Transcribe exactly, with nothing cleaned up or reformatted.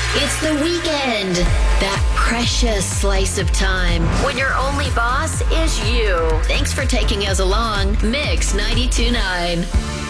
It's the weekend. That precious slice of time when your only boss is you. Thanks for taking us along. Mix ninety-two point nine.